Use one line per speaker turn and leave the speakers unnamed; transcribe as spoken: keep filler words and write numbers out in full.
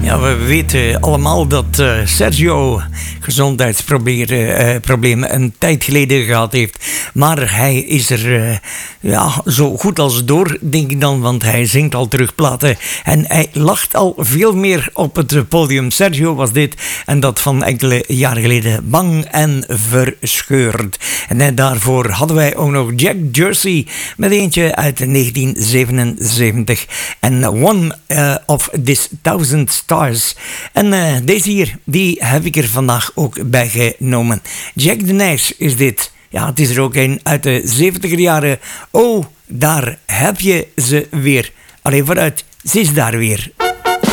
Ja, we weten allemaal dat uh, Sergio gezondheidsproblemen uh, problemen een tijd geleden gehad heeft. Maar hij is er uh, ja, zo goed als door, denk ik dan, want hij zingt al terug platen. En hij lacht al veel meer op het podium. Sergio was dit, en dat van enkele jaren geleden, bang en verscheurd. En uh, daarvoor hadden wij ook nog Jack Jersey met eentje uit negentien zevenenzeventig. En One uh, of This Thousand Stars. En uh, deze hier, die heb ik er vandaag ook bij genomen. Jack de Nijs is dit. Ja, het is er ook een uit de zeventiger jaren. Oh, daar heb je ze weer. Allee, vooruit, ze is daar weer.